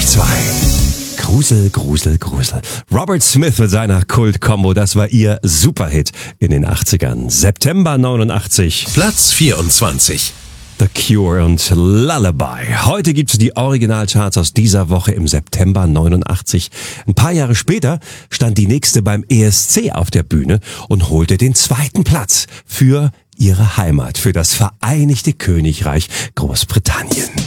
2. Grusel, Grusel, Grusel. Robert Smith mit seiner Kult-Kombo, das war ihr Superhit in den 80ern. September 89. Platz 24. The Cure und Lullaby. Heute gibt's die Originalcharts aus dieser Woche im September 89. Ein paar Jahre später stand die nächste beim ESC auf der Bühne und holte den 2. Platz für ihre Heimat, für das Vereinigte Königreich Großbritannien.